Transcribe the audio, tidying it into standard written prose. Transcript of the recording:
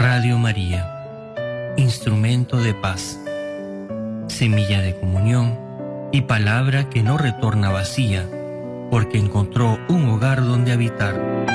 Radio María, instrumento de paz, semilla de comunión y palabra que no retorna vacía, porque encontró un hogar donde habitar.